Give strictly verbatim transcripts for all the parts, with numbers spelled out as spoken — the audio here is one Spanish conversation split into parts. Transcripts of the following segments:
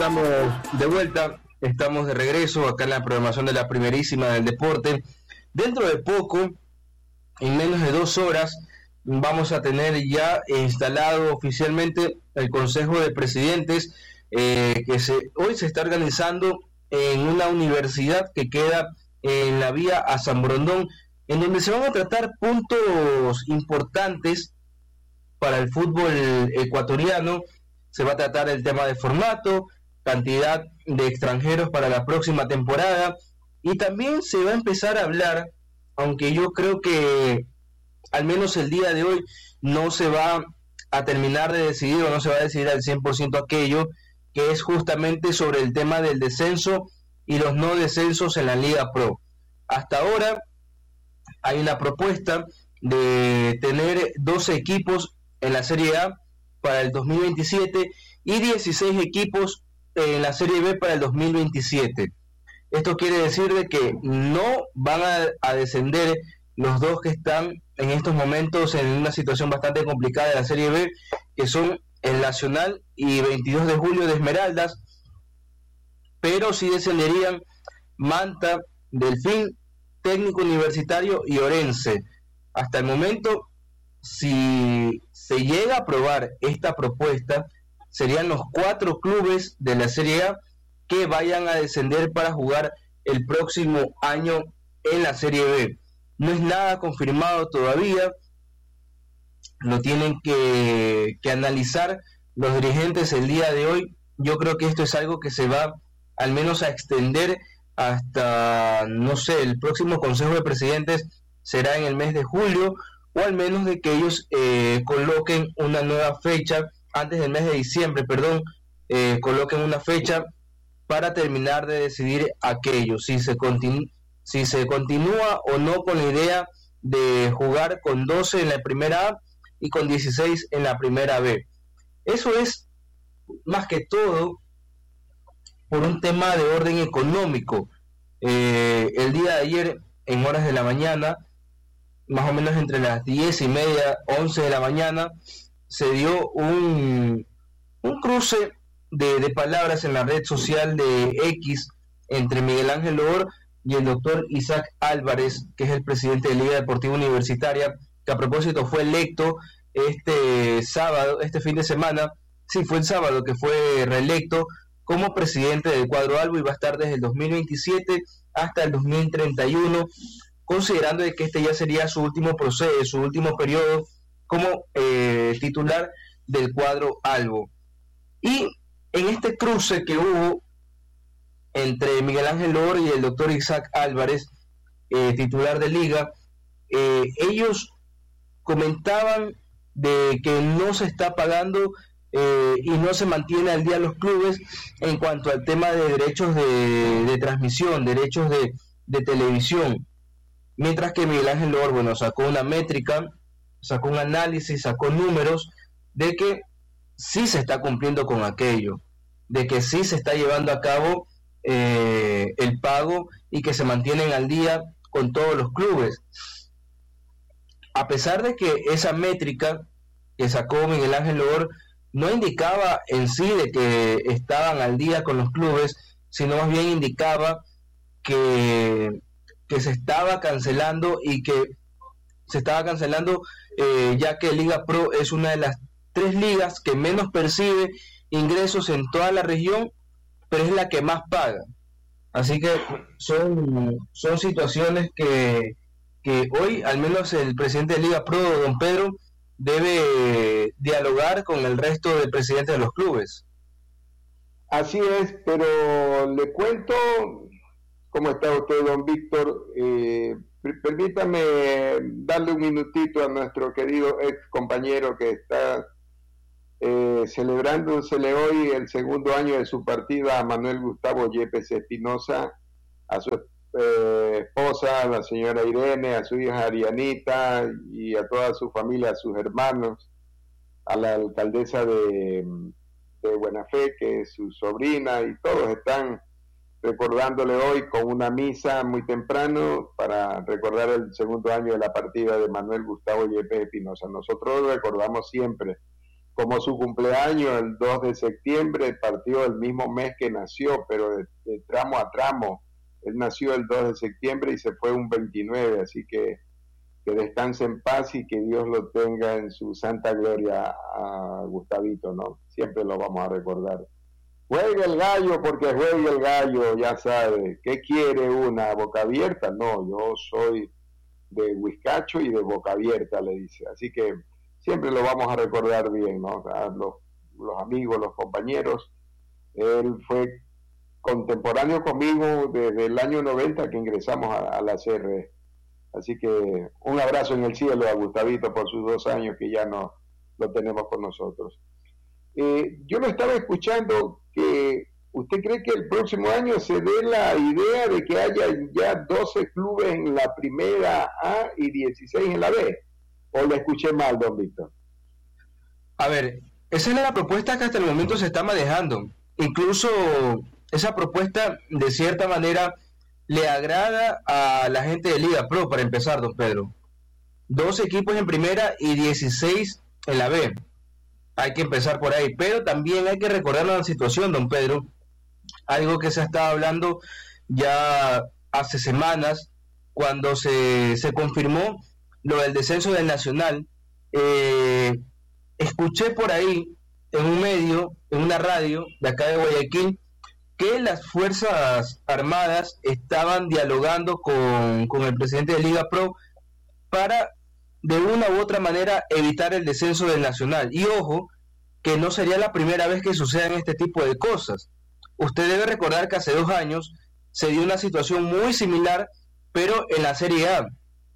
estamos de vuelta, estamos de regreso acá en la programación de la Primerísima del Deporte. Dentro de poco, en menos de dos horas, vamos a tener ya instalado oficialmente el Consejo de Presidentes eh, que se, hoy se está organizando en una universidad que queda en la vía a San Borondón, en donde se van a tratar puntos importantes para el fútbol ecuatoriano. Se va a tratar el tema de formato, cantidad de extranjeros para la próxima temporada, y también se va a empezar a hablar, aunque yo creo que al menos el día de hoy no se va a terminar de decidir o no se va a decidir al cien por ciento aquello, que es justamente sobre el tema del descenso y los no descensos en la Liga Pro. Hasta ahora hay una propuesta de tener doce equipos en la Serie A para el dos mil veintisiete y dieciséis equipos en la Serie B para el dos mil veintisiete. Esto quiere decir de que no van a, a descender los dos que están en estos momentos en una situación bastante complicada de la Serie B, que son el Nacional y veintidós de julio de Esmeraldas, pero sí descenderían Manta, Delfín, Técnico Universitario y Orense. Hasta el momento, si se llega a aprobar esta propuesta, serían los cuatro clubes de la Serie A que vayan a descender para jugar el próximo año en la Serie B. No es nada confirmado todavía, lo tienen que, que analizar los dirigentes el día de hoy. Yo creo que esto es algo que se va al menos a extender hasta, no sé, el próximo Consejo de Presidentes será en el mes de julio, o al menos de que ellos eh, coloquen una nueva fecha, antes del mes de diciembre, perdón, eh, coloquen una fecha para terminar de decidir aquello, si se, continu- si se continúa o no con la idea de jugar con doce en la primera A y con dieciséis en la primera B. Eso es más que todo por un tema de orden económico. Eh, el día de ayer, en horas de la mañana, más o menos entre las diez y media, once de la mañana, se dio un, un cruce de, de palabras en la red social de X entre Miguel Ángel Loor y el doctor Isaac Álvarez, que es el presidente de Liga Deportiva Universitaria, que a propósito fue electo este sábado, este fin de semana, sí fue el sábado que fue reelecto como presidente del cuadro Albo, y va a estar desde el dos mil veintisiete hasta el dos mil treinta y uno, considerando de que este ya sería su último proceso, su último periodo como eh, titular del cuadro Albo. Y en este cruce que hubo entre Miguel Ángel Loor y el doctor Isaac Álvarez, eh, titular de Liga, eh, ellos comentaban de que no se está pagando eh, y no se mantiene al día los clubes en cuanto al tema de derechos de, de transmisión, derechos de, de televisión, mientras que Miguel Ángel Loor, bueno, sacó una métrica, sacó un análisis, sacó números de que sí se está cumpliendo con aquello, de que sí se está llevando a cabo eh, el pago y que se mantienen al día con todos los clubes. A pesar de que esa métrica que sacó Miguel Ángel Loor no indicaba en sí de que estaban al día con los clubes, sino más bien indicaba que, que se estaba cancelando y que se estaba cancelando eh, ya que Liga Pro es una de las tres ligas que menos percibe ingresos en toda la región, pero es la que más paga. Así que son, son situaciones que, que hoy, al menos el presidente de Liga Pro, don Pedro, debe dialogar con el resto de presidentes de los clubes. Así es, pero le cuento cómo está usted, don Víctor. Eh, permítame darle un minutito a nuestro querido ex compañero que está eh, celebrándosele hoy el segundo año de su partida, a Manuel Gustavo Yepes Espinosa, a su eh, esposa, a la señora Irene, a su hija Arianita y a toda su familia, a sus hermanos, a la alcaldesa de, de Buena Fe, que es su sobrina, y todos están recordándole hoy con una misa muy temprano para recordar el segundo año de la partida de Manuel Gustavo Yepes Espinosa. Nosotros recordamos siempre como su cumpleaños el dos de septiembre, partió el mismo mes que nació, pero de, de tramo a tramo. Él nació el dos de septiembre y se fue un veintinueve, así que que descanse en paz y que Dios lo tenga en su santa gloria a Gustavito, ¿no? Siempre lo vamos a recordar. Juega el gallo porque juega el gallo, ya sabe. ¿Qué quiere una? ¿Boca abierta? No, yo soy de Huizcacho y de boca abierta, le dice. Así que siempre lo vamos a recordar bien, ¿no? A los, los amigos, los compañeros. Él fue contemporáneo conmigo desde el año noventa que ingresamos a, a la C R E. Así que un abrazo en el cielo a Gustavito por sus dos años que ya no lo tenemos con nosotros. Eh, yo lo estaba escuchando que usted cree que el próximo año se dé la idea de que haya ya doce clubes en la primera A y dieciséis en la B. ¿O le escuché mal, don Víctor? A ver, esa es la propuesta que hasta el momento se está manejando. Incluso esa propuesta, de cierta manera, le agrada a la gente de Liga Pro, para empezar, don Pedro. doce equipos en primera y dieciséis en la B. Hay que empezar por ahí, pero también hay que recordar la situación, don Pedro, algo que se ha estado hablando ya hace semanas, cuando se, se confirmó lo del descenso del Nacional. Eh, escuché por ahí, en un medio, en una radio de acá de Guayaquil, que las Fuerzas Armadas estaban dialogando con, con el presidente de Liga Pro para, de una u otra manera, evitar el descenso del Nacional. Y ojo, que no sería la primera vez que sucedan este tipo de cosas. Usted debe recordar que hace dos años se dio una situación muy similar, pero en la Serie A.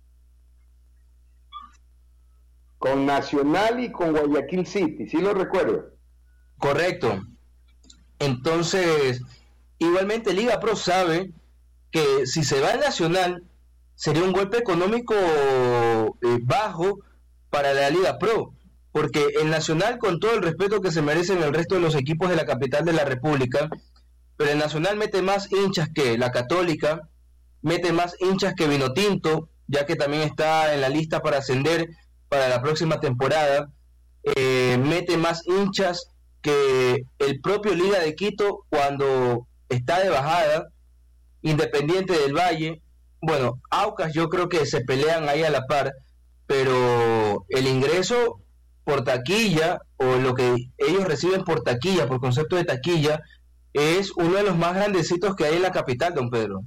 Con Nacional y con Guayaquil City, ¿sí lo recuerdo? Correcto. Entonces, igualmente Liga Pro sabe que si se va al Nacional sería un golpe económico eh, bajo para la Liga Pro, porque el Nacional, con todo el respeto que se merecen el resto de los equipos de la capital de la República, pero el Nacional mete más hinchas que la Católica, mete más hinchas que Vinotinto, ya que también está en la lista para ascender para la próxima temporada, eh, mete más hinchas que el propio Liga de Quito cuando está de bajada, Independiente del Valle. Bueno, Aucas yo creo que se pelean ahí a la par, pero el ingreso por taquilla, o lo que ellos reciben por taquilla, por concepto de taquilla, es uno de los más grandecitos que hay en la capital, don Pedro.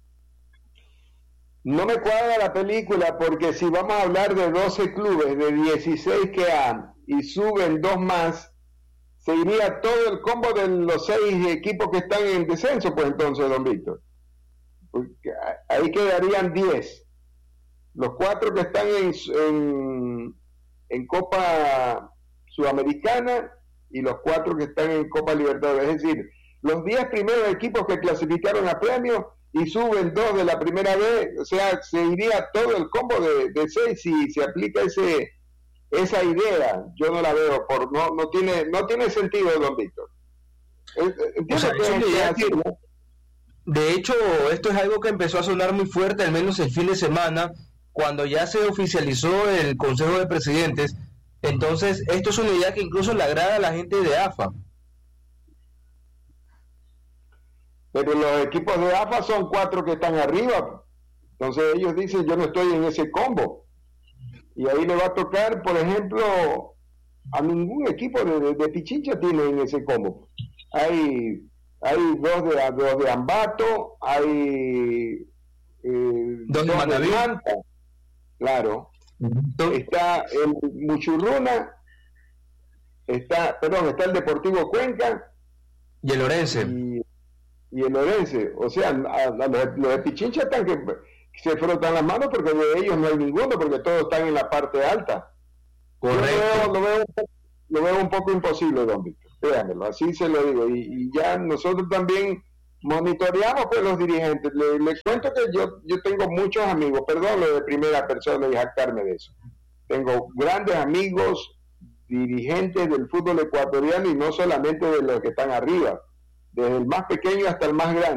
No me cuadra la película, porque si vamos a hablar de doce clubes, de dieciséis que hay, y suben dos más, se iría todo el combo de los seis equipos que están en descenso, pues entonces, don Víctor. Porque ahí quedarían diez. Los cuatro que están en, en, en Copa Sudamericana y los cuatro que están en Copa Libertadores. Es decir, los diez primeros equipos que clasificaron a premio y suben dos de la primera vez, o sea, se iría todo el combo de, de seis si se aplica ese esa idea. Yo no la veo, por no no tiene no tiene sentido, don Víctor. O sea, es una idea que, de hecho, esto es algo que empezó a sonar muy fuerte, al menos el fin de semana, cuando ya se oficializó el Consejo de Presidentes. Entonces, esto es una idea que incluso le agrada a la gente de A F A. Pero los equipos de A F A son cuatro que están arriba. Entonces ellos dicen, yo no estoy en ese combo. Y ahí le va a tocar, por ejemplo, a ningún equipo de, de, de Pichincha tiene en ese combo. Hay hay dos de, dos de Ambato, hay eh, dos de Manaví. Manta, claro. Uh-huh. Está el Muchurruna, está, perdón, está el Deportivo Cuenca y el Orense. Y, y el Orense, o sea, a, a los, los de Pichincha están que se frotan las manos porque de ellos no hay ninguno, porque todos están en la parte alta. Correcto. Yo lo veo, lo veo, lo veo un poco imposible, don Víctor, créanmelo, así se lo digo, y, y ya nosotros también monitoreamos pues los dirigentes. Les le cuento que yo, yo tengo muchos amigos, perdón lo de primera persona y jactarme de eso, tengo grandes amigos dirigentes del fútbol ecuatoriano, y no solamente de los que están arriba, desde el más pequeño hasta el más grande.